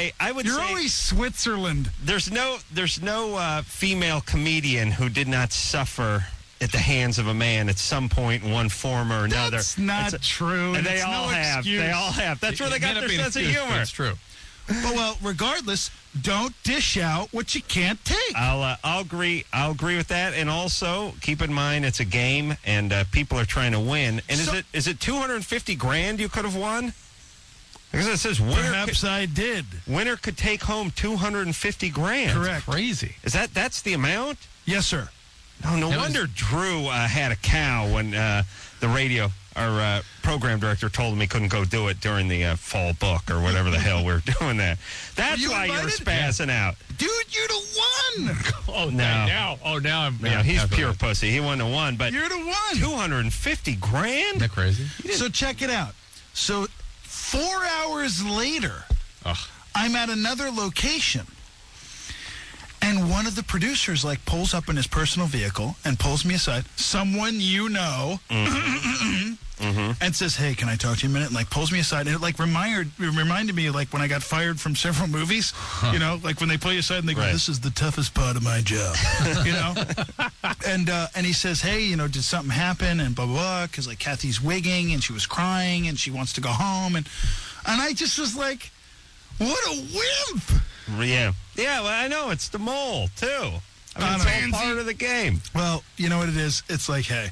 I would You're say always Switzerland. there's no female comedian who did not suffer at the hands of a man at some point in one form or another. That's not true. And they It's all no have. excuse. They all have. That's where they got their sense of humor. That's true. Well, regardless, don't dish out what you can't take. I'll agree with that, and also keep in mind it's a game, and people are trying to win. And is it $250,000 you could have won? Because it says Perhaps I did. winner could take home $250,000. Correct. Crazy. That's the amount? Yes, sir. No wonder Drew had a cow when our program director told him he couldn't go do it during the fall book or whatever the hell we're doing that. That's you why you're invited? spazzing out. Dude, you're the one. Now I'm. No, he's pure pussy. He wouldn't have won, but You're the one. $250,000. Isn't that crazy? So check it out. So 4 hours later, I'm at another location. And one of the producers, pulls up in his personal vehicle and pulls me aside, someone you know, and says, hey, can I talk to you a minute? And, pulls me aside. And it, reminded me, when I got fired from several movies, when they pull you aside and they go, this is the toughest part of my job, And he says, hey, did something happen? And blah, blah, blah, because, Kathy's wigging and she was crying and she wants to go home. And I just was like, what a wimp. Yeah, well, I know. It's the mole, too. It's all part of the game. Well, you know what it is? It's like, hey,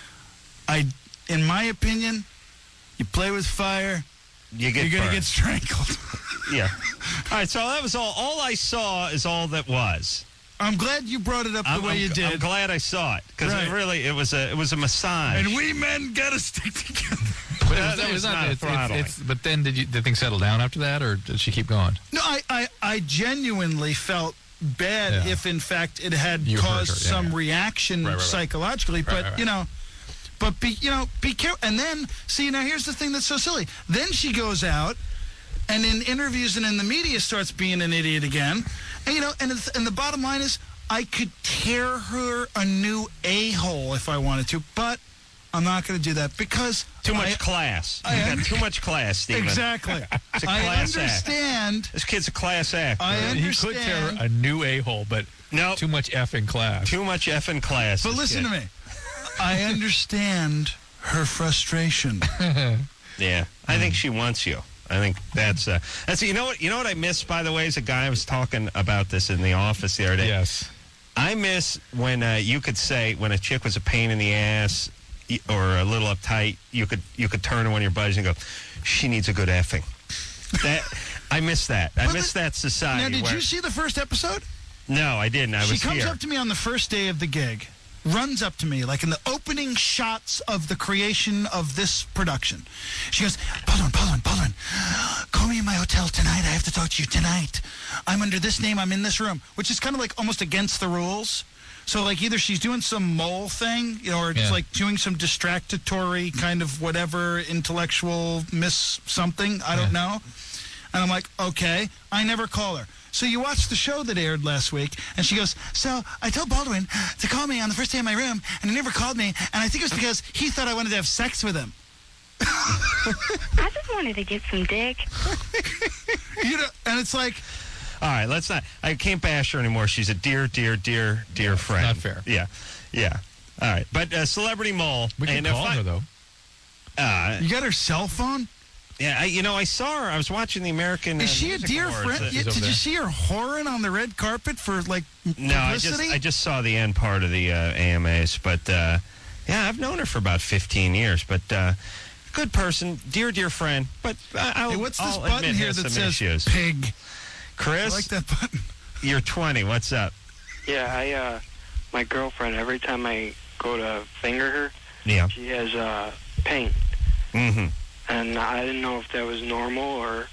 in my opinion, you play with fire, you're going to get strangled. Yeah. All right, so that was all. All I saw is all that was. I'm glad you brought it up the way you did. I'm glad I saw it, because it was a massage. And we men got to stick together. But that was not throttling. But then did things settle down after that, or did she keep going? No, I genuinely felt bad if, in fact, it had You caused hurt her, some reaction psychologically. But, but be careful. And then, now here's the thing that's so silly. Then she goes out and in interviews and in the media starts being an idiot again. And, and the bottom line is I could tear her a new a-hole if I wanted to, but I'm not going to do that because... Too much class. You got too much class, Stephen. Exactly. It's a class I understand. Act. This kid's a class act. I understand. He could tear a new a-hole, but too much effing class. Too much effing class. But listen to me. I understand her frustration. Yeah. I think she wants you. I think that's you know what I miss, by the way, as a guy. I was talking about this in the office the other day. Yes. I miss when you could say when a chick was a pain in the ass or a little uptight, you could turn to one of your buddies and go, she needs a good effing. I miss that. I miss that society. Now, did you see the first episode? No, I didn't. She comes up to me on the first day of the gig, runs up to me, in the opening shots of the creation of this production. She goes, Baldwin, call me in my hotel tonight. I have to talk to you tonight. I'm under this name. I'm in this room, which is kind of almost against the rules. So, either she's doing some mole thing, or it's doing some distractory kind of whatever intellectual miss something. I don't know. And I'm like, okay. I never call her. So you watched the show that aired last week, and she goes, so I told Baldwin to call me on the first day in my room, and he never called me, and I think it was because he thought I wanted to have sex with him. I just wanted to get some dick. And it's like... All right, let's not... I can't bash her anymore. She's a dear friend. Not fair. Yeah. All right, but Celebrity Mole... We can call her, though. You got her cell phone? Yeah, I saw her. I was watching the American. Is she a dear friend? Did you see her whoring on the red carpet for publicity? No, I just saw the end part of the AMAs, but I've known her for about 15 years. But good person, dear friend. But what's this button here that says issues. pig? Chris, I like that button. You're 20. What's up? Yeah, my girlfriend. Every time I go to finger her, she has pain. Mm-hmm. And I didn't know if that was normal or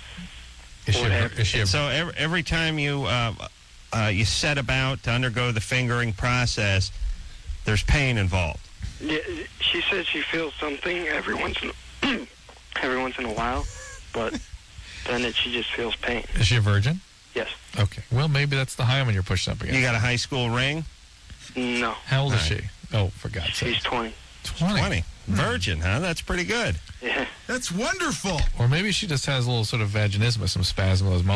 so every time you set about to undergo the fingering process, there's pain involved. Yeah, she said she feels something every once in a while, but then she just feels pain. Is she a virgin? Yes. Okay. Well, maybe that's the high one you're pushing up against. You got a high school ring? No. How old is she? Oh, for God's sake. She's 20. 20. Virgin, huh? That's pretty good. Yeah. That's wonderful. Or maybe she just has a little sort of vaginismus, some spasm of those muscles.